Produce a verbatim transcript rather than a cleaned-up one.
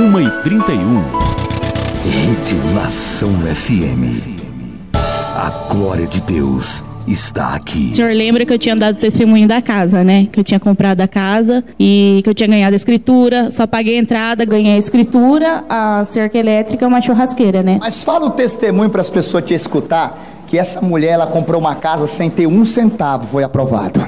uma e trinta e um. Rede Nação F M. A glória de Deus está aqui. O senhor lembra que eu tinha dado testemunho da casa, né? Que eu tinha comprado a casa e que eu tinha ganhado a escritura. Só paguei a entrada, ganhei a escritura, a cerca elétrica, uma churrasqueira, né? Mas fala o testemunho para as pessoas te escutar, que essa mulher, ela comprou uma casa sem ter um centavo, foi aprovado.